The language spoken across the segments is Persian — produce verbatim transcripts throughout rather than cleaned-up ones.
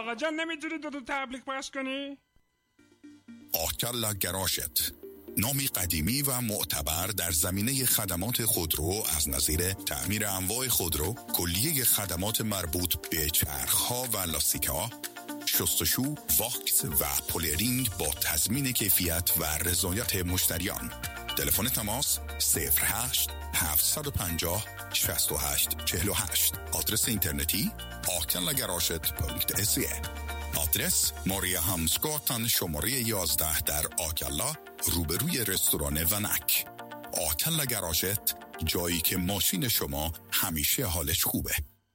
آقا جان نمیتونی دو دو تبلیغ پخش کنی؟ آکلا گراشت، نامی قدیمی و معتبر در زمینه خدمات خودرو از نظیر تعمیر انواع خودرو، کلیه خدمات مربوط به چرخ‌ها و لاستیک‌ها، شستشو، واکس و پولرینگ با تضمین کیفیت و رضایت مشتریان. تلفن تماس صفر هشت هفت پنج صفر شش هشت چهل و هشت. آدرس اینترنتی آکلا گراشت دات اس ای. آدرس ماریا همسگاتن شماره یازده در آکلا روبروی رستوران ونک. آکلا گراشت، جایی که ماشین شما همیشه حالش خوبه.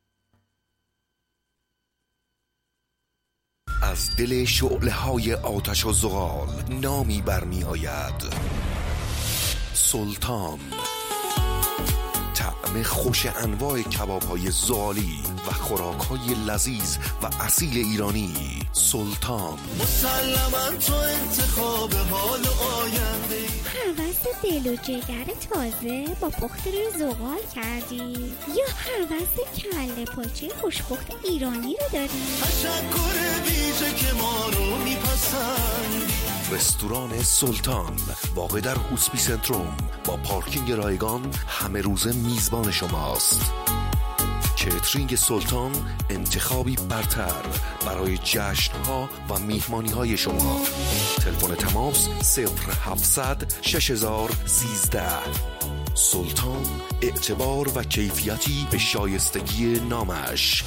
از دل شعله‌های آتش و زغال نامی برمی آید: سلطان. طعم خوش انواع کباب‌های زغالی و خوراک‌های لذیذ و اصیل ایرانی. سلطان. مسلماً تو انتخاب حال آینده. هوس دل و جگر تازه با پخت روی زغال کردی یا هوس کله پاچه خوشپخت ایرانی رو داری؟ تشکر ویژه که ما رو میپسندی. رستوران سلطان واقع در هوسپی سنتروم با پارکینگ رایگان همه روز میزبان شماست. کیترینگ سلطان انتخابی برتر برای جشن‌ها و میهمانی‌های شما. تلفن تماس صفر هفتصد شش هزار سیزده. سلطان، اعتبار و کیفیتی به شایستگی نامش.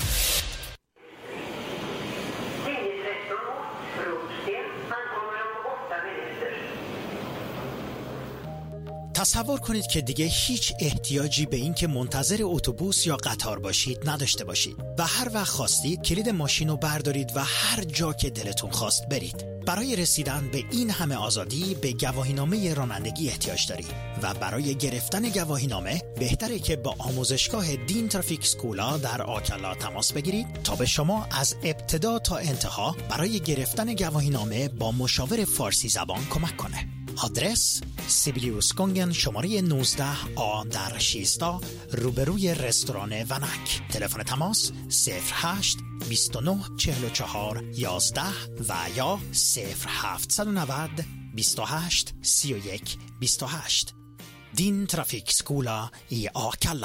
تصور کنید که دیگه هیچ احتیاجی به این که منتظر اتوبوس یا قطار باشید نداشته باشید و هر وقت خواستید کلید ماشین رو بردارید و هر جا که دلتون خواست برید. برای رسیدن به این همه آزادی به گواهینامه رانندگی احتیاج دارید و برای گرفتن گواهینامه بهتره که با آموزشگاه دین ترافیک سکولا در آکلا تماس بگیرید تا به شما از ابتدا تا انتها برای گرفتن گواهینامه با مشاور فارسی زبان کمک کنه. آدرس سیبیلیوس گونگن شماره نوزده آ در شیستا روبروی رستوران ونک. تلفن تماس صفر هشت بیست و نه چهل و چهار یازده و یا صفر هفتصد و نود بیست و هشت سی و یک بیست و هشت. دین ترافیک سکولا ای آکلا.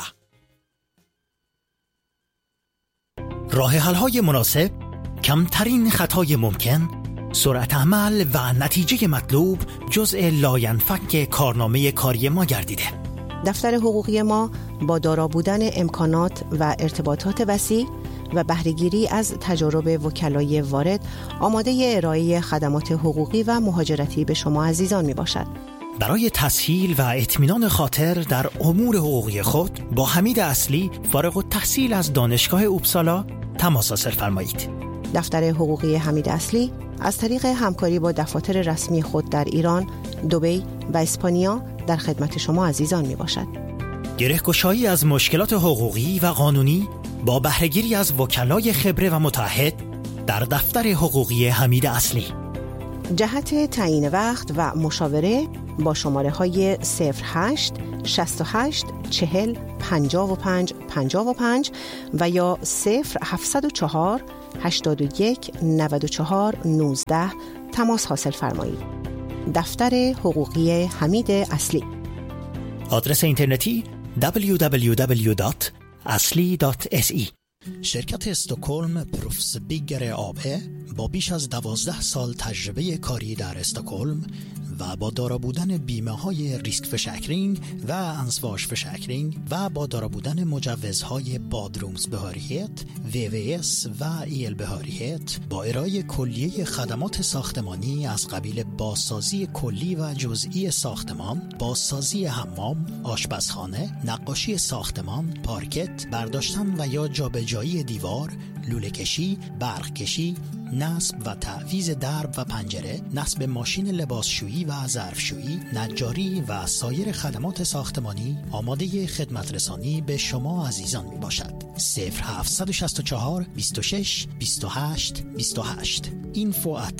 راه حل‌های مناسب، کمترین خطای ممکن، سرعت عمل و نتیجه مطلوب جزء لاینفک کارنامه کاری ما گردیده. دفتر حقوقی ما با دارا بودن امکانات و ارتباطات وسیع و بهره‌گیری از تجارب وکلای وارد آماده ارائه خدمات حقوقی و مهاجرتی به شما عزیزان می باشد. برای تسهیل و اطمینان خاطر در امور حقوقی خود با حمید اصلی فارغ التحصیل از دانشگاه اوبسالا تماس حاصل فرمایید. دفتر حقوقی حمید اصلی از طریق همکاری با دفاتر رسمی خود در ایران، دبی و اسپانیا در خدمت شما عزیزان می باشد. گره‌گشایی از مشکلات حقوقی و قانونی با بهره‌گیری از وکلای خبره و متعهد در دفتر حقوقی حمید اصلی. جهت تعیین وقت و مشاوره با شماره های صفر هشت شصت و هشت چهل پنجاه و پنج پنجاه و پنج و یا صفر هفتصد و چهار هشتاد و یک نود و چهار نوزده تماس حاصل فرمایید. دفتر حقوقی حمید اصلی. آدرس اینترنتی دبلیو دبلیو دبلیو دات اصلی دات اس ای. شرکت استکهلم پروفس بیگر آبه با بیش از دوازده سال تجربه کاری در استکهلم و با دارا بودن بیمه های ریسک فشکرینگ و انسواش فشکرینگ و با دارا بودن مجوزهای بادرومز بهاریت، وی وی اس و ایل بهاریت با ارائه کلیه خدمات ساختمانی از قبیل بازسازی کلی و جزئی ساختمان، بازسازی حمام، آشپزخانه، نقاشی ساختمان، پارکت، برداشتن و یا جابجایی دیوار، لوله کشی، برق کشی، نصب و تعویض درب و پنجره، نصب ماشین لباسشویی و ظرفشویی، نجاری و سایر خدمات ساختمانی آماده خدمت رسانی به شما عزیزان می باشد. صفر هفتصد و شصت و چهار بیست و شش بیست و هشت بیست و هشت info at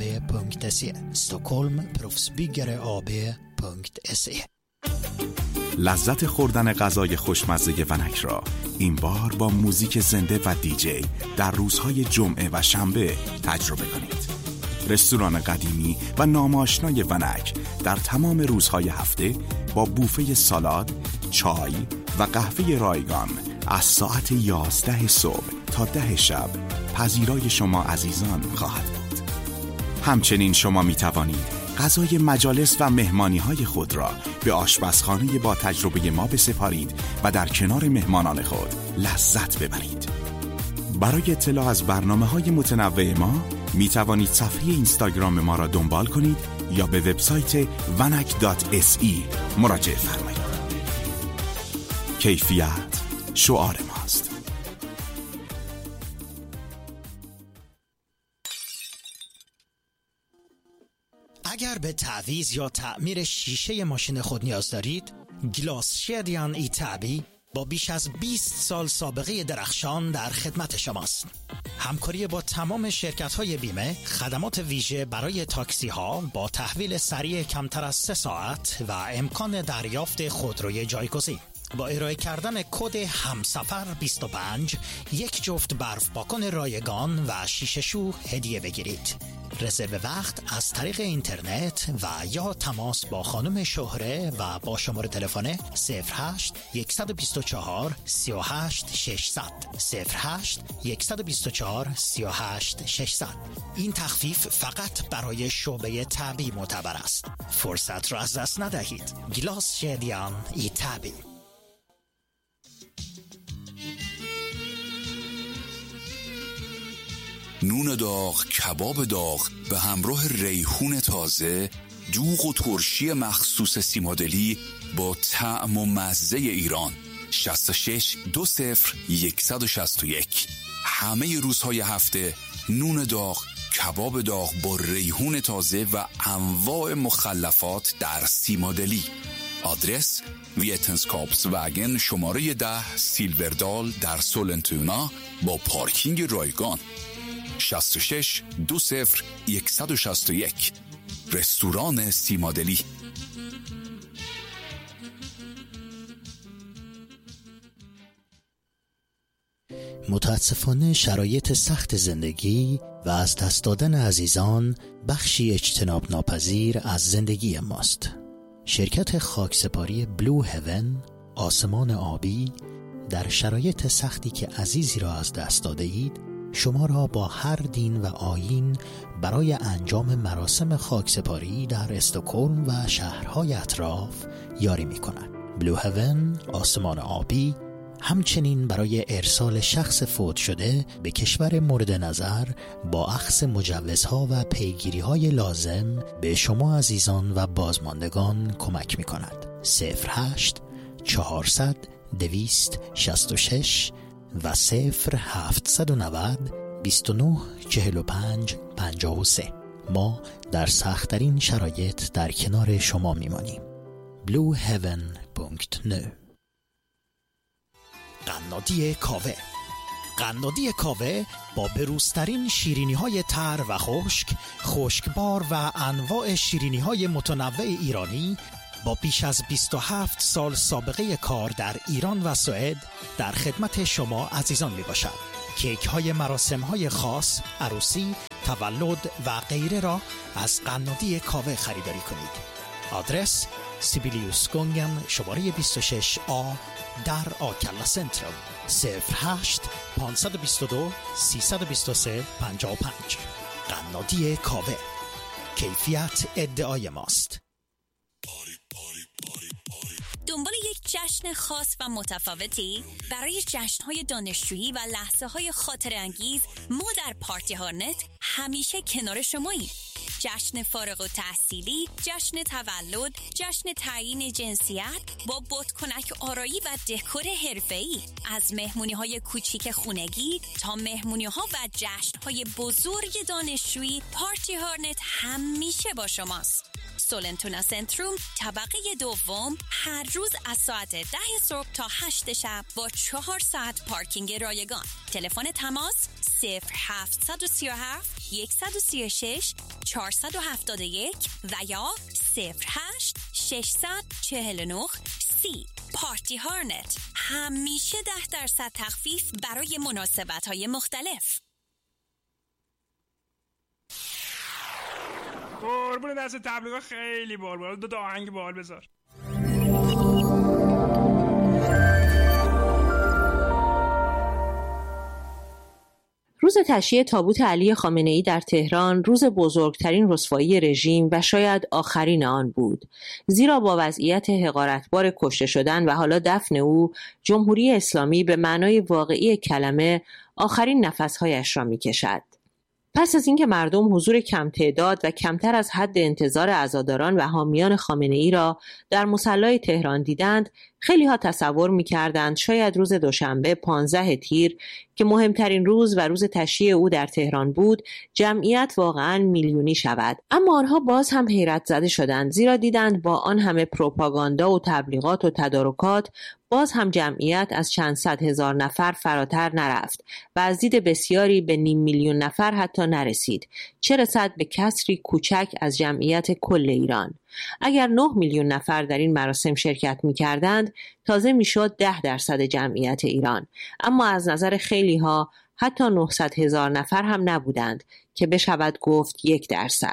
stockholmproffsbyggare.se stockholmproffsbyggare.se. لذت خوردن غذای خوشمزه ونک را این بار با موزیک زنده و دیجی در روزهای جمعه و شنبه تجربه کنید. رستوران قدیمی و ناماشنای ونک در تمام روزهای هفته با بوفه سالاد، چای و قهوه رایگان از ساعت یازده صبح تا ده شب پذیرای شما عزیزان خواهد بود. همچنین شما می توانید غذای مجالس و مهمانی‌های خود را به آشپزخانه با تجربه ما بسپارید و در کنار مهمانان خود لذت ببرید. برای اطلاع از برنامه‌های متنوع ما می توانید صفحه اینستاگرام ما را دنبال کنید یا به وبسایت vanak دات اس ای مراجعه فرمایید. کیفیت شعار ماست. اگر به تعویض یا تعمیر شیشه ماشین خود نیاز دارید، گلاس شدیان ای تعبی با بیش از بیست سال سابقه درخشان در خدمت شماست. همکاری با تمام شرکت‌های بیمه، خدمات ویژه برای تاکسی‌ها با تحویل سریع کمتر از سه ساعت و امکان دریافت خودروی جایگزین. با ارائه کردن کد همسفر بیست و پنج یک جفت برف پاکن رایگان و شیشه شو هدیه بگیرید. رزرو وقت از طریق اینترنت و یا تماس با خانم شهره و با شماره تلفن صفر هشت یک دو چهار سه هشت شش صفر صفر صفر هشت یک دو چهار سه هشت شش صفر. این تخفیف فقط برای شعبه تعبی معتبر است. فرصت را از دست ندهید. گلاس شدیان ای تعبی. نون داغ، کباب داغ به همراه ریحون تازه، دوغ و ترشی مخصوص سیمادلی با طعم و مزه ایران. شصت و شش دو صفر یک شش یک. همه روزهای هفته نون داغ، کباب داغ با ریحون تازه و انواع مخلفات در سیمادلی. آدرس ویتنسکاپس وگن شماره ده سیلوردال در سولنتونا با پارکینگ رایگان. شصت و شش دو صفر یک شش یک. رستوران سیمادلی. متاسفانه شرایط سخت زندگی و از دست دادن عزیزان بخشی اجتناب ناپذیر از زندگی ماست. شرکت خاکسپاری بلو هیون، آسمان آبی، در شرایط سختی که عزیزی را از دست داده اید شما را با هر دین و آیین برای انجام مراسم خاکسپاری در استکهلم و شهرهای اطراف یاری می کند. بلو هیون، آسمان آبی، همچنین برای ارسال شخص فوت شده به کشور مورد نظر با اخذ مجوزها و پیگیری‌های لازم به شما عزیزان و بازماندگان کمک می کند. صفر هشت چهارصد دویست شصت و شش و صفر هفتصد و نود بیست و نه چهل و پنج پنجاه و سه. ما در سخت‌ترین شرایط در کنار شما میمانیم. بلو هیون دات نت. قنادی کاوه. قنادی کاوه با بروزترین شیرینی‌های تر و خشک، خشکبار و انواع شیرینی‌های متنوع ایرانی با بیش از بیست و هفت سال سابقه کار در ایران و سوئد در خدمت شما عزیزان می باشد. کیک های مراسم های خاص، عروسی، تولد و غیره را از قنادی کاوه خریداری کنید. آدرس سیبیلیوس گونگن شماره بیست و شش آ در آکلا سنترال. صفر هشت پانصد و بیست و دو سیصد و بیست و سه پنجاه و پنج. قنادی کاوه، کیفیت ادعای ماست. دنبال یک جشن خاص و متفاوتی؟ برای جشن‌های دانشجویی و لحظه‌های خاطره‌انگیز ما در پارتی هارنت همیشه کنار شماییم. جشن فارغ التحصیلی، جشن تولد، جشن تعیین جنسیت با بادکنک آرایی و دکور حرفه‌ای، از مهمونی‌های کوچیک خونگی تا مهمونی‌ها و جشن‌های بزرگ دانشجویی، پارتی هارنت همیشه با شماست. سولنتونا سنتروم طبقه دوم، هر روز از ساعت ده صبح تا هشت شب با چهار ساعت پارکینگ رایگان. تلفن تماس صفر هفت سه هفت یک سه شش چهار هفت یک و یا صفر هشت شش چهار نه سی. پارتی هارنت، همیشه ده درصد تخفیف برای مناسبت‌های مختلف. قربون دست تبلیغات خیلی بال بال. دو تا آهنگ بال بذار. روز تشییع تابوت علی خامنه‌ای در تهران روز بزرگترین رسوایی رژیم و شاید آخرین آن بود، زیرا با وضعیت حقارتبار کشته شدن و حالا دفن او، جمهوری اسلامی به معنای واقعی کلمه آخرین نفسهایش را می‌کشد. پس از اینکه مردم حضور کم تعداد و کمتر از حد انتظار عزاداران و حامیان خامنه‌ای را در مصلی تهران دیدند، خیلی ها تصور می‌کردند شاید روز دوشنبه پانزده تیر که مهمترین روز و روز تشییع او در تهران بود، جمعیت واقعاً میلیونی شود. اما آنها باز هم حیرت زده شدند، زیرا دیدند با آن همه پروپاگاندا و تبلیغات و تدارکات باز هم جمعیت از چند صد هزار نفر فراتر نرفت و از دید بسیاری به نیم میلیون نفر حتی نرسید، چه رسد به کسری کوچک از جمعیت کل ایران. اگر نه میلیون نفر در این مراسم شرکت می کردند، تازه می شد ده درصد جمعیت ایران. اما از نظر خیلی ها حتی نهصد هزار نفر هم نبودند که بشود گفت یک درصد.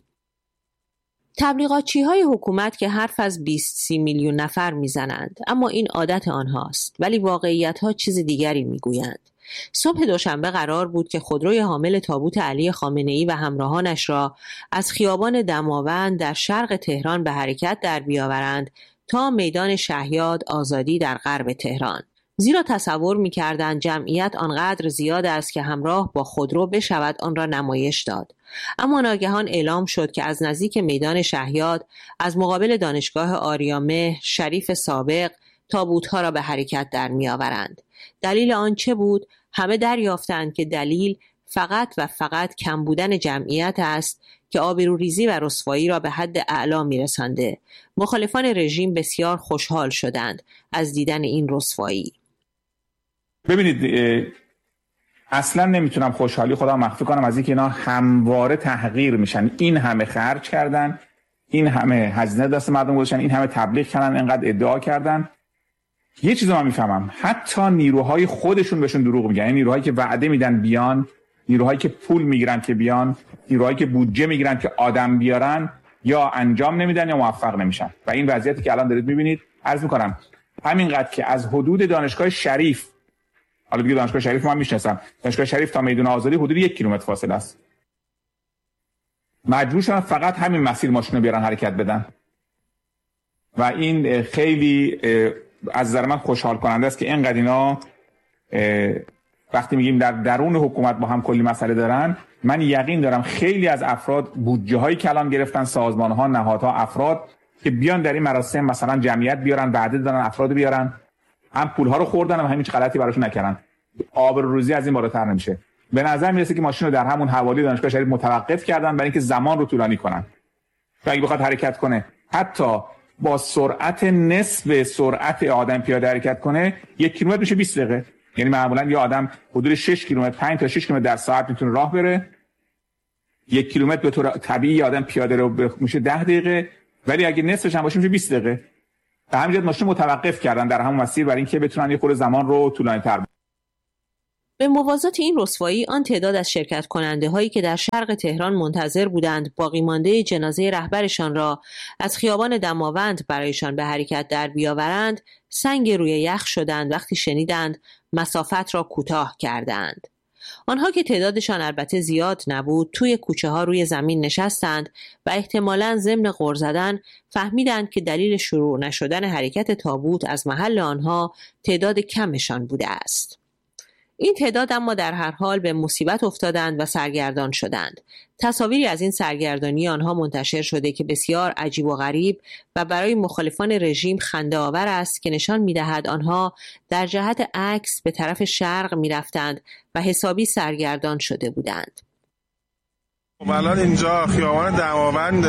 تبلیغاتچی های حکومت که حرف از بیست سی میلیون نفر می زنند، اما این عادت آنهاست، ولی واقعیت ها چیز دیگری می گویند. صبح دوشنبه قرار بود که خودروی حامل تابوت علی خامنه‌ای و همراهانش را از خیابان دماوند در شرق تهران به حرکت در بیاورند تا میدان شهیاد آزادی در غرب تهران، زیرا تصور می‌کردند جمعیت آنقدر زیاد است که همراه با خودرو بشود آن را نمایش داد. اما ناگهان اعلام شد که از نزدیک میدان شهیاد از مقابل دانشگاه آریامهر شریف سابق تابوت‌ها را به حرکت در می‌آورند. دلیل آن چه بود؟ همه دریافتند که دلیل فقط و فقط کم بودن جمعیت است که آبروریزی و رسوایی را به حد اعلا می‌رسانده. مخالفان رژیم بسیار خوشحال شدند از دیدن این رسوایی. ببینید، اصلا نمیتونم خوشحالی خودم مخفی کنم از اینکه اینا همواره تحقیر میشن. این همه خرج کردن، این همه هزینه دست مردم گذاشتن، این همه تبلیغ کردن، اینقدر ادعا کردن. یه چیزو من میفهمم، حتی نیروهای خودشون بهشون دروغ میگن. یعنی نیروهایی که وعده میدن بیان، نیروهایی که پول میگیرن که بیان، نیروهایی که بودجه میگیرن که آدم بیارن، یا انجام نمیدن یا موفق نمیشن. و این وضعیتی که الان دارید میبینید، عرض میکنم همینقدر که از حدود دانشگاه شریف، حالا دیگه دانشگاه شریف من میشناسم، دانشگاه شریف تا میدان آزادی حدود یک کیلومتر فاصله است، مجبور شدن فقط همین مسیر ماشین رو بیارن حرکت بدن. و این خیلی از نظر من خوشحال کننده است که اینقدر اینا وقتی میگیم در درون حکومت با هم کلی مسئله دارن، من یقین دارم خیلی از افراد بودجه های کلان گرفتن، سازمان ها، نهادها، افراد که بیان در این مراسم مثلا جمعیت بیارن، وعده دادن افراد بیارن، هم پول ها رو خوردن هم هیچ غلطی براشون نکردن. آبروریزی از این بالاتر نمیشه. به نظر میرسه که ماشین رو در همون حوالی دانشگاه شریف متوقف کردن برای اینکه زمان رو طولانی کنن. و اگه بخواد حرکت کنه حتی با سرعت نصف سرعت آدم پیاده حرکت کنه، یک کیلومتر میشه بیست دقیقه. یعنی معمولا یه آدم حدود شش کیلومتر، پنج تا شش کیلومتر در ساعت میتونه راه بره. یک کیلومتر به طور طبیعی آدم پیاده رو میشه ده دقیقه، ولی اگه نصفش هم باشه میشه بیست دقیقه. به همین جهت ماشین متوقف کردن در همون مسیر برای اینکه بتونن یه خورده زمان رو طولانی‌تر کنن. به موازات این رسوایی، آن تعداد از شرکت کننده هایی که در شرق تهران منتظر بودند باقی مانده جنازه رهبرشان را از خیابان دماوند برایشان به حرکت در بیاورند، سنگ روی یخ شدند وقتی شنیدند مسافت را کوتاه کردند. آنها که تعدادشان البته زیاد نبود، توی کوچه ها روی زمین نشستند و احتمالاً ضمن غر زدن فهمیدند که دلیل شروع نشدن حرکت تابوت از محل آنها تعداد کمشان بوده است. این تعداد اما در هر حال به مصیبت افتادند و سرگردان شدند. تصاویری از این سرگردانی آنها منتشر شده که بسیار عجیب و غریب و برای مخالفان رژیم خنده آور است که نشان می‌دهد آنها در جهت عکس به طرف شرق می‌رفتند و حسابی سرگردان شده بودند. الان اینجا خیابان دماوند،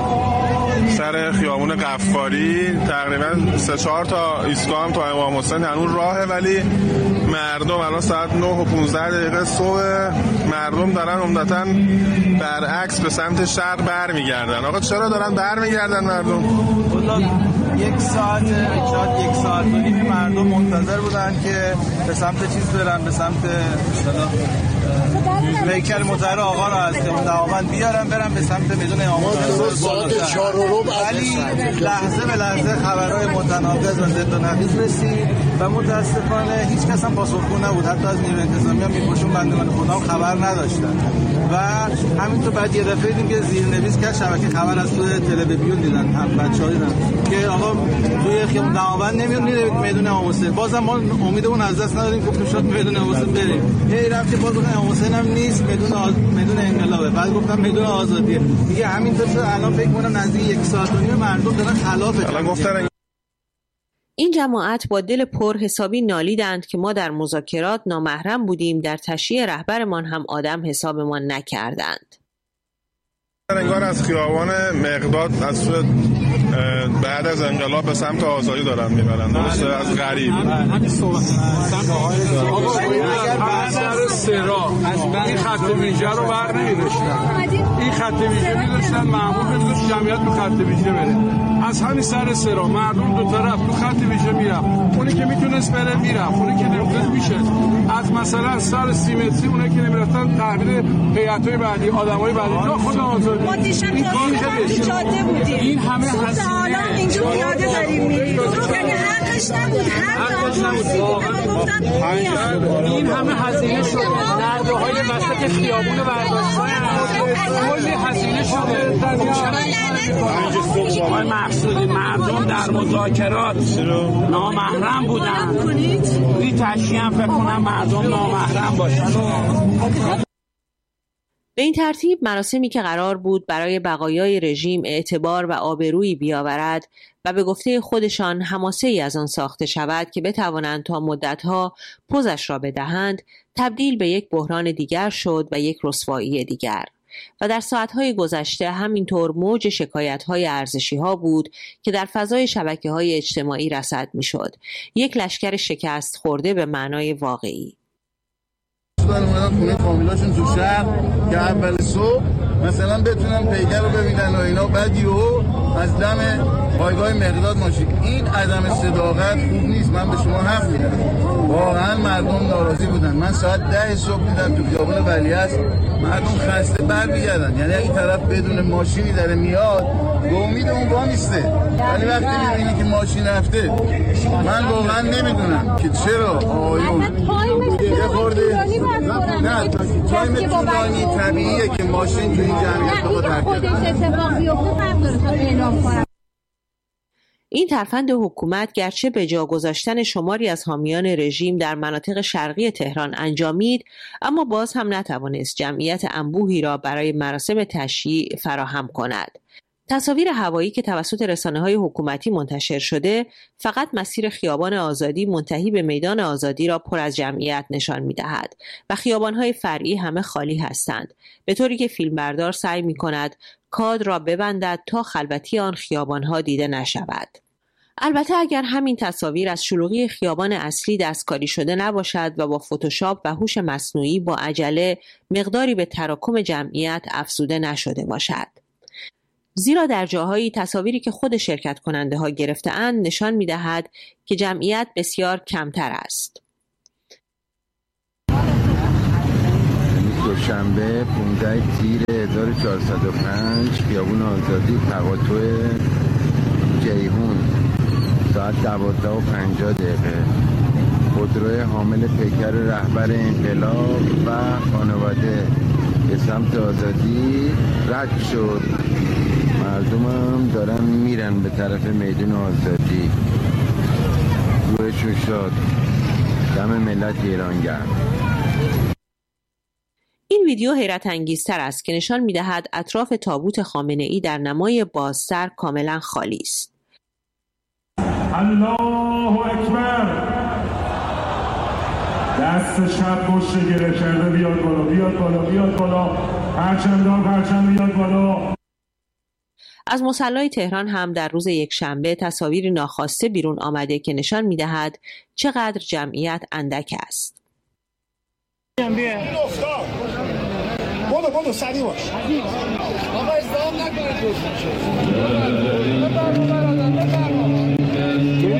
سر خیابون قفاری، تقریبا سه چهار تا ایستگاه هم تا امام حسین هنوز راهه، ولی مردم الان ساعت نه و پانزده دقیقه صبح، مردم دارن عمدتاً برعکس به سمت شرق برمیگردن. آقا چرا دارن برمیگردن مردم؟ یک ساعت شاید یک ساعت و نیم مردم منتظر بودن که به سمت چیز برن، به سمت اصطلاح هیکل مطهر آقا را از دماوند بیارن برن به سمت میدون امام حسین. ساعت چهار و ربع ولی لحظه به لحظه خبرهای متناقض و ضد و نقیض رسید و متاسفانه هیچ کس هم پاسخگو نبود، حتی از نیروی انتظامی هم میپرسون بندگان خدا خبر نداشتن. و همینطور بعد یه دفعه دیدیم که زیرنویس کرد شبکه خبر از توی تلویزیون دیدن، هم بچه‌ها دیدن که آقا توی خیابون دماوند نمیاد میره میدون امام حسین. بازم ما امیدمون از دست ندادیم، گفتیم شاید میدون امام حسین بریم. هی رفت که باز امام حسین هم نیست، میدون آز... میدون انقلابه. بعد گفتم میدون آزادیه. دیگه همینطور شد. الان فکر کنم نزدیک یک ساعت و نیم مردم دارن خلاف الان گفتن. این جماعت با دل پر حسابی نالیدند که ما در مذاکرات نامحرم بودیم، در تشییع رهبرمان هم آدم حسابمان نکردند. انگار از خیابان مقداد از سوی بعد از انقلاب به سمت آزادی دارن میبرن، درسته؟ از غریب همین صحبت سمت آقا باید سر سرا این خط ویژه رو بر نمی‌داشتن، این خط ویژه می‌داشتن معمول می‌داشت جمعیت تو خط ویژه بره، از همین سر سرا مردم دو طرف تو خط ویژه میرفت، اونی که میتونست بره میرفت، اونی که نمیتونست میشه از مثلا سر سیمتری اونی که نمیرفتن تحویل هیئت‌های بعدی آدمای بعدی تا خود آزادی. ما دیشب جاده بودیم، این همه حالا اینجا پیاده داریم میریم، یعنی حقش نبود، حقش نبود. این همه هزینه شده، نرده‌های وسط خیابون برداشتن، کلی هزینه شده. چرا مقصودی مردم در مذاکرات نامحرم بودن، این تشریح هم فکر کنم مردم نامحرم باشن. به این ترتیب مراسمی که قرار بود برای بقایای رژیم اعتبار و آبرویی بیاورد و به گفته خودشان حماسه‌ای از آن ساخته شود که بتوانند تا مدتها پوزش را بدهند، تبدیل به یک بحران دیگر شد و یک رسوایی دیگر. و در ساعتهای گذشته همینطور موج شکایت‌های ارزشی‌ها بود که در فضای شبکه‌های اجتماعی رصد می‌شد. یک لشکر شکست خورده به معنای واقعی. اومدن خونه فامیلاشون تو شهر که اول صبح مثلا بتونن پیکر رو ببینن و اینا، بعد یهو از دم پایگاه مقداد ماشین. این عدم صداقت خوب نیست، من به شما حق میدم. واقعا مردم ناراضی بودن. من ساعت ده صبح دیدم تو خیابون ولیعصر مردم خسته برمیگردن، یعنی اگه طرف بدون ماشینی داره میاد به امید اون وامیسته، ولی وقتی میبینی که ماشین رفته من واقعا نمیدونم که چرا آقایون یه خورده نه تایم طولانی طبیعیه که ماشین تو این جمعیت بخواد حرکت کنه. این ترفند حکومت گرچه به جا گذاشتن شماری از حامیان رژیم در مناطق شرقی تهران انجامید، اما باز هم نتوانست جمعیت انبوهی را برای مراسم تشییع فراهم کند. تصاویر هوایی که توسط رسانه‌های حکومتی منتشر شده فقط مسیر خیابان آزادی منتهی به میدان آزادی را پر از جمعیت نشان می‌دهد و خیابان‌های فرعی همه خالی هستند، به طوری که فیلمبردار سعی می‌کند کادر را ببندد تا خلوتی آن خیابان‌ها دیده نشود. البته اگر همین تصاویر از شلوغی خیابان اصلی دستکاری شده نباشد و با فتوشاپ و هوش مصنوعی با عجله مقداری به تراکم جمعیت افزوده نشده باشد. زیرا در جاهایی تصاویری که خود شرکت کننده ها گرفته اند نشان می دهد که جمعیت بسیار کمتر است. دوشنبه پانزده تیر هزار و چهارصد و پنج خیابون آزادی تقاطع جیهون ساعت دوازده و پنجاه دقیقه خودروی حامل پیکر رهبر انقلاب و خانواده به سمت آزادی رد شد. مردم هم دارن میرن به طرف میدون آزادی. روحشون شاد، دم ملت ایران گرم. این ویدیو حیرت انگیزتر است که نشان می‌دهد اطراف تابوت خامنه‌ای در نمای بازتر کاملا خالی است. الله اکبر. دست شب پشت گره کرده، بیاد بالا بیاد بالا بیاد بالا، پرچمدار پرچم بیاد بالا. از مصلی تهران هم در روز یکشنبه تصاویری ناخواسته بیرون آمده که نشان می‌دهد چقدر جمعیت اندک است. بودو بودو سریع باش. آقا ازدهام نکنید.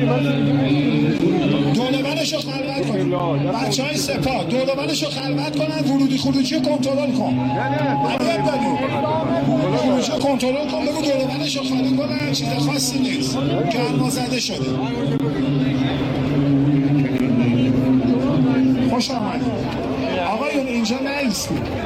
دولوبرش رو خلوت کنید. بچه های سپاه دولوبرش رو خلوت کنن، ورودی خروجی رو کنترل کن. علیت داریم خروجی رو کنترل کن، بگو دولوبرش رو خالی کنن، چیز خاصی نیست، گرما زده شده. خوش آمدید آقایون، اینجا نایستید.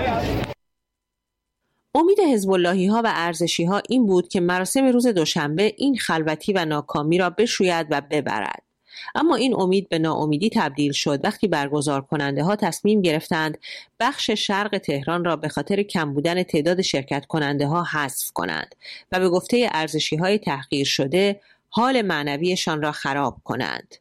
امید حزب اللهی ها و ارزشی ها این بود که مراسم روز دوشنبه این خلوتی و ناکامی را بشوید و ببرد. اما این امید به ناامیدی تبدیل شد وقتی برگزار کننده ها تصمیم گرفتند بخش شرق تهران را به خاطر کم بودن تعداد شرکت کننده ها حذف کنند و به گفته ارزشی های تحقیر شده حال معنویشان را خراب کنند.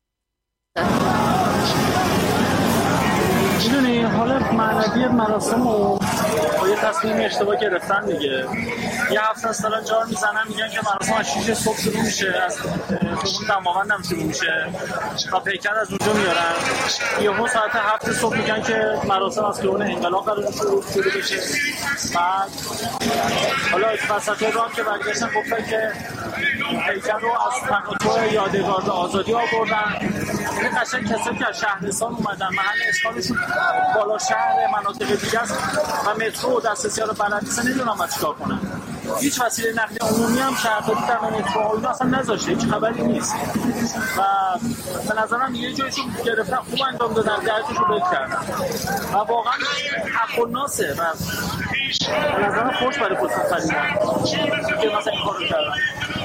میدونی حالا معنوی مراسم رو با یه تصمیم اشتباه گرفتن دیگه. یه هفته از سالا جار میزنن میگن که مراسم از شیش صبح شروع میشه، از خیابون دماوند هم شروع میشه تا پیکر از اونجا میارن. یهو ساعت هفت صبح میگن که مراسم از خیابون انقلاب قرار شروع بشه. بعد حالا وسط راه که برگشتن گفتن که پیکر رو از تقاطع یادگار آزادی آوردن. این قشنگ کسایی که از شهرستان اومدن، محل اسکانشون بالا شهر مناطق دیگه است و مترو و دسترسی ها رو بلد نیستن، نمیدونم باید چیکار کنن. هیچ وسیله نقلیه عمومی هم شهرداری در مترو اینا اصلا نذاشته، هیچ خبری نیست و به نظرم یه جایشون گرفتن خوب انجام دادن، درجه‌شو رو بهتر کردن و واقعا حق و ناسه و به نظرم خوش برای خودشون خریدن که مثلا این کار رو کردن.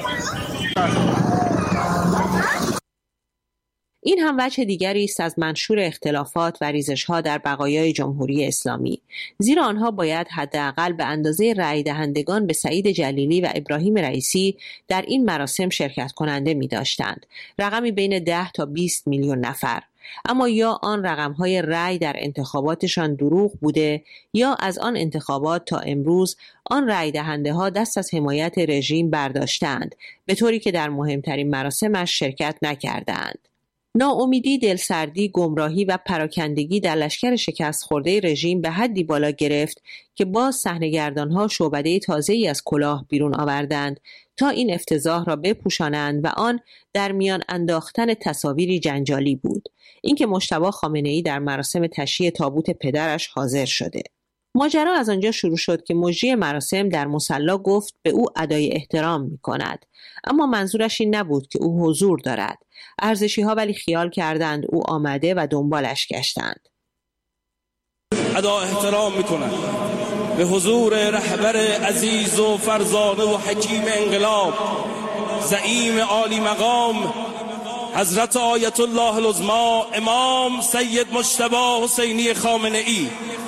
این هم وجه دیگری است از منشور اختلافات و ریزش‌ها در بقایای جمهوری اسلامی، زیرا آنها باید حداقل به اندازه رأی دهندگان به سعید جلیلی و ابراهیم رئیسی در این مراسم شرکت کننده می‌داشتند، رقمی بین ده تا بیست میلیون نفر. اما یا آن رقم‌های رأی در انتخاباتشان دروغ بوده یا از آن انتخابات تا امروز آن رأی دهنده ها دست از حمایت رژیم برداشتند، به طوری که در مهمترین مراسمش شرکت نکردند. ناامیدی، دلسردی، گمراهی و پراکندگی در لشکر شکست خورده رژیم به حدی بالا گرفت که باز صحنه‌گردان‌ها شعبده تازه‌ای از کلاه بیرون آوردند تا این افتضاح را بپوشانند و آن در میان انداختن تصاویری جنجالی بود، اینکه مجتبی خامنه‌ای در مراسم تشییع تابوت پدرش حاضر شده. ماجرا از آنجا شروع شد که مجری مراسم در مصلی گفت به او ادای احترام می کند، اما منظورش این نبود که او حضور دارد. ارزشی ها ولی خیال کردند او آمده و دنبالش گشتند. ادا احترام می کند به حضور رهبر عزیز و فرزانه و حکیم انقلاب، زعیم عالی مقام حضرت آیت الله العظما امام سید مجتبی حسینی خامنه‌ای.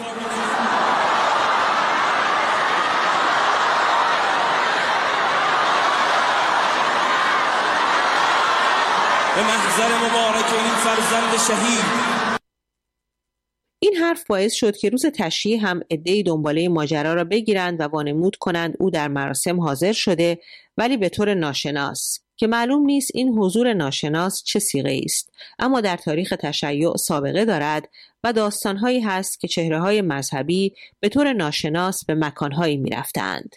به محضر مبارک این فرزند شهید. این حرف باعث شد که روز تشییع هم عده‌ای دنباله ماجرا را بگیرند و وانمود کنند او در مراسم حاضر شده، ولی به طور ناشناس، که معلوم نیست این حضور ناشناس چه صیغه است، اما در تاریخ تشیع سابقه دارد و داستانهایی هست که چهره‌های مذهبی به طور ناشناس به مکانهایی می‌رفتند.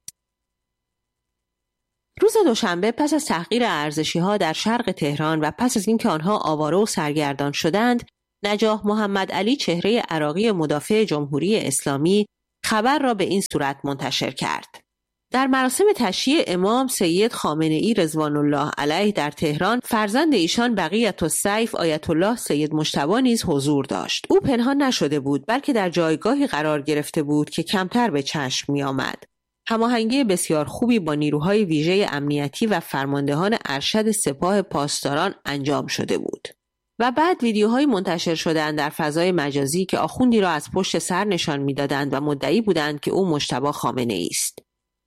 روز دوشنبه پس از تحقیر ارزشی‌ها در شرق تهران و پس از اینکه آنها آواره و سرگردان شدند، نجاح محمد علی چهره عراقی مدافع جمهوری اسلامی خبر را به این صورت منتشر کرد: در مراسم تشییع امام سید خامنه‌ای رضوان الله علیه در تهران، فرزند ایشان بقیت السیف آیت الله سید مجتبی نیز حضور داشت. او پنهان نشده بود، بلکه در جایگاهی قرار گرفته بود که کمتر به چشم می آمد. هماهنگی بسیار خوبی با نیروهای ویژه امنیتی و فرماندهان ارشد سپاه پاسداران انجام شده بود. و بعد ویدیوهای منتشر شدند در فضای مجازی که آخوندی را از پشت سر نشان می‌دادند و مدعی بودند که او مجتبی خامنه‌ای است.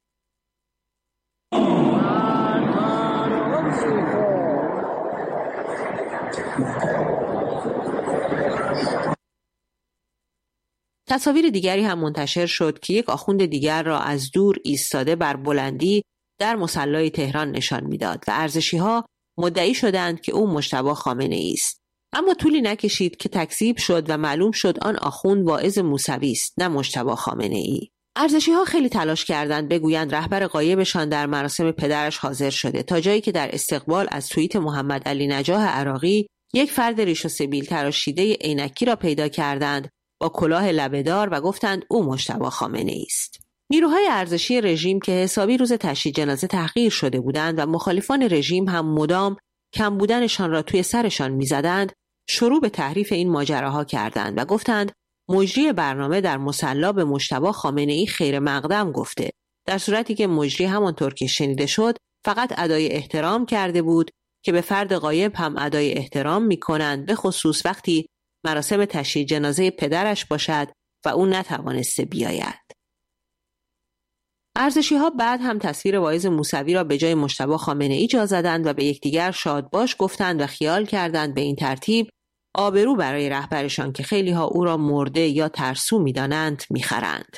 تصاویر دیگری هم منتشر شد که یک آخوند دیگر را از دور ایستاده بر بلندی در مصلی تهران نشان می‌داد و ارزشی‌ها مدعی شدند که او مجتبی خامنه‌ای است. اما طولی نکشید که تکذیب شد و معلوم شد آن آخوند واعظ موسوی است، نه مجتبی خامنه‌ای. ارزشی‌ها خیلی تلاش کردند بگویند رهبر غایبشان در مراسم پدرش حاضر شده، تا جایی که در استقبال از توییت محمد علی نجاح عراقی یک فرد ریش و سبیل تراشیده عینکی را پیدا کردند با کلاه لبه‌دار و گفتند او مجتبی خامنه‌ای است. نیروهای ارزشی رژیم که حسابی روز تشییع جنازه تحقیر شده بودند و مخالفان رژیم هم مدام کم بودنشان را توی سرشان می‌زدند، شروع به تحریف این ماجراها کردند و گفتند مجری برنامه در مصلی به مجتبی خامنه‌ای خیر مقدم گفته، در صورتی که مجری همانطور که شنیده شد فقط ادای احترام کرده بود که به فرد غایب هم ادای احترام می‌کنند، به خصوص وقتی مراسم تشییع جنازه پدرش باشد و او نتوانسته بیاید. ارزشی‌ها بعد هم تصویر واعظ موسوی را به جای مجتبی خامنه‌ای جا زدند و به یکدیگر شادباش گفتند و خیال کردند به این ترتیب آبرو برای رهبرشان که خیلی ها او را مرده یا ترسو می‌دانند می‌خرند.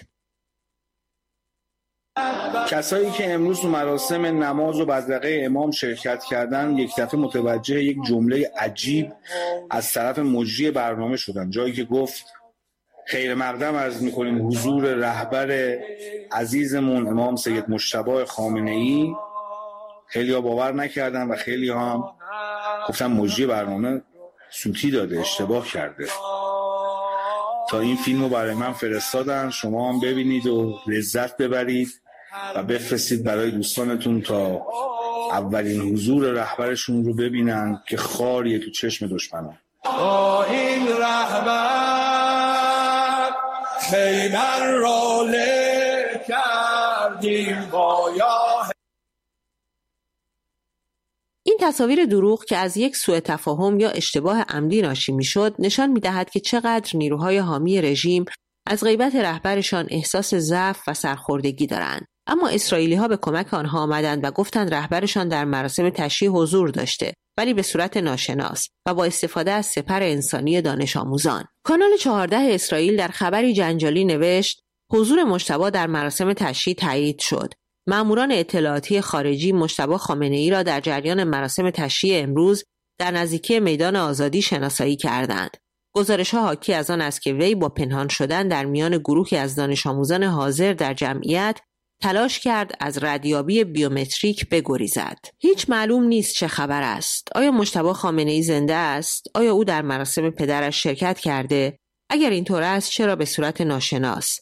کسایی که امروز تو مراسم نماز و بدرقه امام شرکت کردن یک دفعه متوجه یک جمله عجیب از طرف مجری برنامه شدن، جایی که گفت خیر مقدم عرض می‌کنیم حضور رهبر عزیزمون امام سید مجتبی خامنه‌ای. خیلی ها باور نکردن و خیلی ها هم گفتن مجری برنامه سوتی داده، اشتباه کرده. تا این فیلمو برای من فرستادن، شما هم ببینید و لذت ببرید و بفرستید برای دوستانتون تا اولین حضور رهبرشون رو ببینن که خاریه تو چشم دشمنان. با این رهبر خیمن را له کردیم بایا. این تصاویر دروغ که از یک سوء تفاهم یا اشتباه عمدی ناشی میشد نشان میدهد که چقدر نیروهای حامی رژیم از غیبت رهبرشان احساس ضعف و سرخوردگی دارند. اما اسرائیلی ها به کمک آنها آمدند و گفتند رهبرشان در مراسم تشییع حضور داشته، ولی به صورت ناشناس و با استفاده از سپر انسانی دانش آموزان. کانال چهارده اسرائیل در خبری جنجالی نوشت حضور مجتبی در مراسم تشییع تایید شد. ماموران اطلاعاتی خارجی مجتبی خامنه‌ای را در جریان مراسم تشییع امروز در نزدیکی میدان آزادی شناسایی کردند. گزارش‌ها حاکی از آن است که وی با پنهان شدن در میان گروهی از دانش آموزان حاضر در جمعیت تلاش کرد از ردیابی بیومتریک بگریزد. هیچ معلوم نیست چه خبر است. آیا مجتبی خامنه‌ای زنده است؟ آیا او در مراسم پدرش شرکت کرده؟ اگر اینطور است چرا به صورت ناشناس؟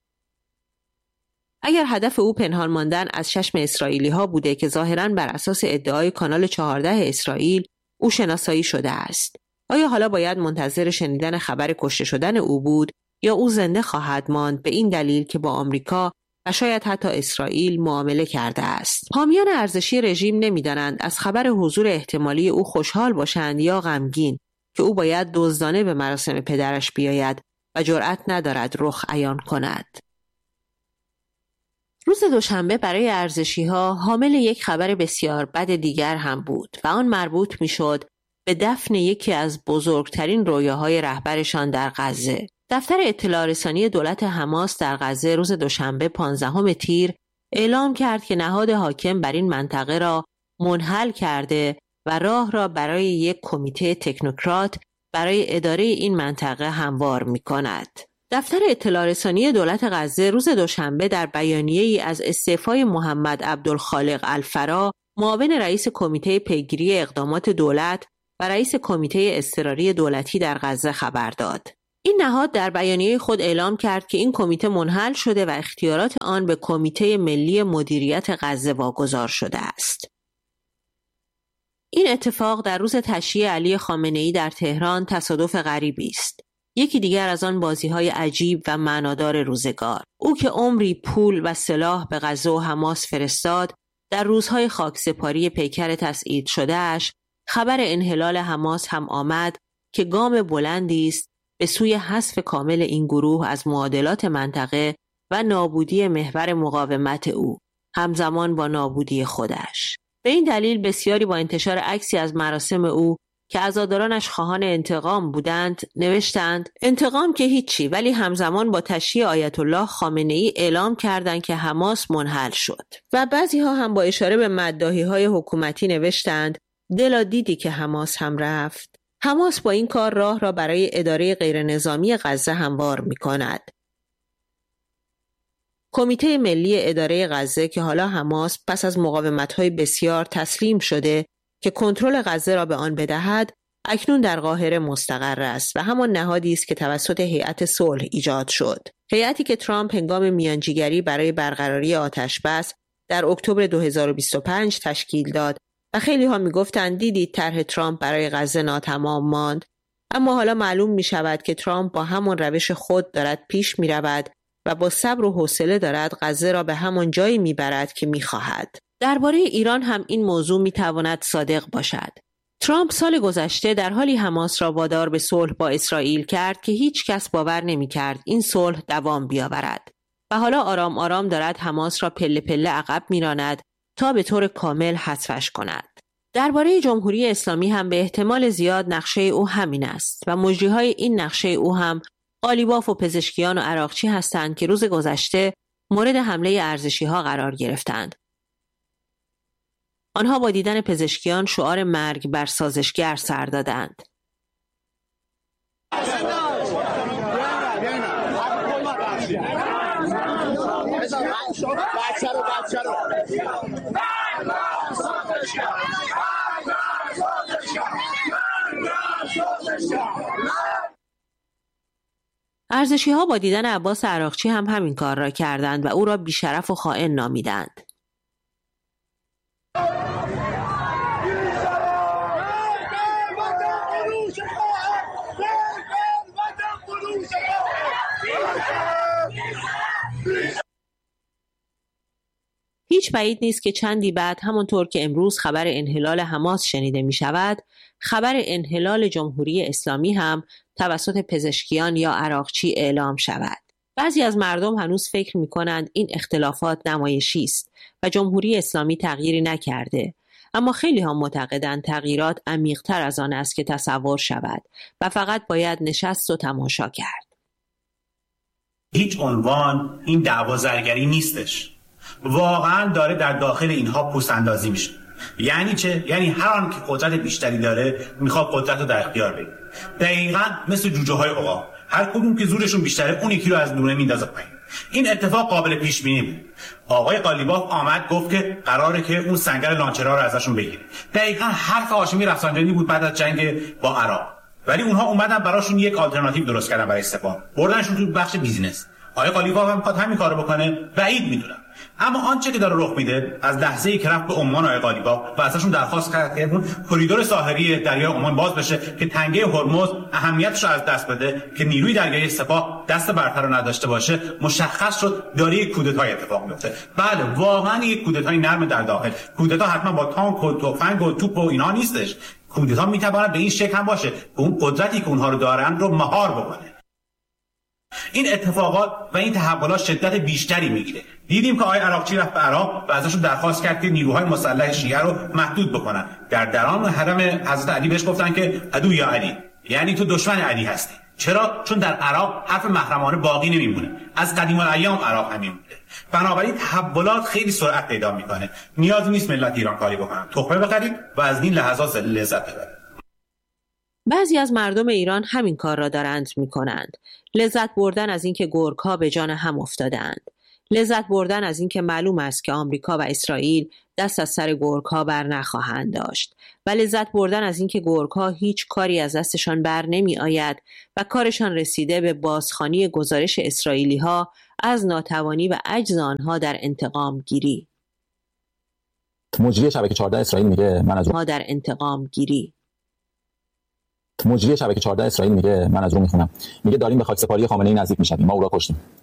اگر هدف او پنهان ماندن از چشم اسرائیلی ها بوده که ظاهراً بر اساس ادعای کانال چهارده اسرائیل او شناسایی شده است، آیا حالا باید منتظر شنیدن خبر کشته شدن او بود یا او زنده خواهد ماند به این دلیل که با آمریکا و شاید حتی اسرائیل معامله کرده است؟ حامیان ارزشی رژیم نمی‌دانند از خبر حضور احتمالی او خوشحال باشند یا غمگین که او باید دزدانه به مراسم پدرش بیاید و جرأت ندارد رخ عیان کند. روز دوشنبه برای ارزشی‌ها حامل یک خبر بسیار بد دیگر هم بود و آن مربوط می‌شد به دفن یکی از بزرگترین رویاهای رهبرشان در غزه. دفتر اطلاع رسانی دولت حماس در غزه روز دوشنبه پانزدهم تیر اعلام کرد که نهاد حاکم بر این منطقه را منحل کرده و راه را برای یک کمیته تکنوکرات برای اداره این منطقه هموار می‌کند. دفتر اطلاع رسانی دولت غزه روز دوشنبه در بیانیه‌ای از استعفای محمد عبدالخالق الفرا، معاون رئیس کمیته پیگیری اقدامات دولت و رئیس کمیته اضطراری دولتی در غزه خبر داد. این نهاد در بیانیه خود اعلام کرد که این کمیته منحل شده و اختیارات آن به کمیته ملی مدیریت غزه واگذار شده است. این اتفاق در روز تشییع علی خامنه‌ای در تهران تصادف غریبی است. یکی دیگر از آن بازی‌های عجیب و معنادار روزگار. او که عمری پول و سلاح به غزه و حماس فرستاد، در روزهای خاکسپاری پیکر تسعید شده‌اش خبر انحلال حماس هم آمد که گام بلندی است به سوی حذف کامل این گروه از معادلات منطقه و نابودی محور مقاومت او، همزمان با نابودی خودش. به این دلیل بسیاری با انتشار عکسی از مراسم او که عزادارانش خواهان انتقام بودند نوشتند انتقام که هیچی، ولی همزمان با تشییع آیت الله خامنه‌ای اعلام کردند که حماس منحل شد. و بعضی ها هم با اشاره به مداحی های حکومتی نوشتند دلا دیدی که حماس هم رفت. حماس با این کار راه را برای اداره غیر نظامی غزه هموار می کند. کمیته ملی اداره غزه که حالا حماس پس از مقاومت‌های بسیار تسلیم شده که کنترل غزه را به آن بدهد، اکنون در قاهره مستقر است و همان نهادی است که توسط هیئت صلح ایجاد شد. هیئتی که ترامپ هنگام میانجیگری برای برقراری آتش‌بس در اکتبر دو هزار و بیست و پنج تشکیل داد و خیلی ها می گفتند دیدید طرح ترامپ برای غزه ناتمام ماند، اما حالا معلوم می شود که ترامپ با همان روش خود دارد پیش می رود و با صبر و حوصله دارد غزه را به همان جایی می برد که می خواهد. درباره ایران هم این موضوع می تواند صادق باشد. ترامپ سال گذشته در حالی حماس را وادار به صلح با اسرائیل کرد که هیچ کس باور نمی کرد این صلح دوام بیاورد و حالا آرام آرام دارد حماس را پله پله عقب می راند تا به طور کامل حذفش کند. درباره جمهوری اسلامی هم به احتمال زیاد نقشه او همین است و مجریهای این نقشه او هم قالیباف و پزشکیان و عراقچی هستند که روز گذشته مورد حمله ارزشی ها قرار گرفتند. آنها با دیدن پزشکیان شعار مرگ بر سازشگر سر دادند. ارزشی ها با دیدن عباس عراقچی هم همین کار را کردند و او را بیشرف و خائن نامیدند. هیچ بعید نیست که چندی بعد همونطور که امروز خبر انحلال حماس شنیده می شود، خبر انحلال جمهوری اسلامی هم توسط پزشکیان یا عراقچی اعلام شود. بعضی از مردم هنوز فکر می کنند این اختلافات نمایشی است و جمهوری اسلامی تغییری نکرده، اما خیلی هم معتقدند تغییرات عمیق‌تر از آن است که تصور شود و فقط باید نشست و تماشا کرد. هیچ عنوان این دعوا زرگری نیستش. واقعا داره در داخل اینها پوست اندازی میشه. یعنی چه؟ یعنی هر آن که قدرت بیشتری داره میخواد قدرت رو در اختیار بگیره. دقیقاً مثل جوجه های عقاب، هر کدوم که زورشون بیشتره اون یکی رو از دونه میندازه پایین. این اتفاق قابل پیش بینی بود. آقای قالیباف آمد گفت که قراره که اون سنگر لانچرها رو ازشون بگیره. دقیقاً حرف هاشمی رفسنجانی بود بعد از جنگ با عراق. ولی اونها اومدن براشون یک آلترناتیو درست کردن برای سپاه. بردنشون تو بخش بیزینس. آقای قالیباف هم میخواد همین کارو بکنه، بعید میدونم. اما آنچه که داره رخ میده از لحظه‌ای که رفت به عمان آقای قالیباف و ازشون درخواست کرد که اون کریدور ساحلی دریای عمان باز بشه که تنگه هرمز اهمیتش رو از دست بده، که نیروی دریایی سپاه دست برتر رو نداشته باشه، مشخص شد داره یک کودتای اتفاق میفته. بله واقعا یک کودتای نرم در داخل. کودتا حتما با تانک و تفنگ و توپ و اینا نیستش. کودتا میتواند به این شکل هم باشه که اون قدرتی که اونها رو دارن رو مهار بکنه. این اتفاقات و این تحولات شدت بیشتری میگیره. دیدیم که آقای عراقچی رفت به عراق و ازشون درخواست کرد که نیروهای مسلح شیعه رو محدود بکنن. در درون حرم حضرت علی بهش گفتن که عدو یا علی، یعنی تو دشمن علی هستی. چرا؟ چون در عراق حرف محرمانه باقی نمیمونه. از قدیم الایام عراق همین بوده. بنابراین تحولات خیلی سرعت پیدا میکنه. نیازی نیست ملت ایران کاری بکنن. تخمه بخرید و از این لحظات لذت ببرید. بعضی از مردم ایران همین کار را دارند میکنند. لذت بردن از اینکه گرگ‌ها به جان هم افتادند. لذت بردن از اینکه معلوم است که آمریکا و اسرائیل دست از سر گرگ‌ها بر نخواهند داشت و لذت بردن از اینکه گرگ‌ها هیچ کاری از دستشان بر نمی آید و کارشان رسیده به بازخوانی گزارش اسرائیلی‌ها از ناتوانی و عجز آنها در انتقام گیری. مجری شبکه چهارده اسرائیل میگه من از ما در انتقام گیری. مجری شبکه چهارده اسرائیل میگه من از رو میخونم، میگه داریم به خاکسپاری خامنه‌ای نزدیک میشیم، ما او را کشتیم.